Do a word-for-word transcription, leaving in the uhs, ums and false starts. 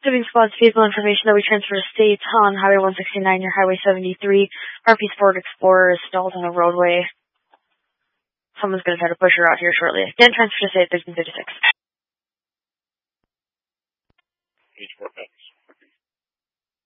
Giving squads vehicle information that we transfer to states on Highway one sixty-nine near Highway seventy-three. R P Sport Explorer is stalled on a roadway. Someone's going to try to push her out here shortly. Again, transfer to state thirteen fifty-six.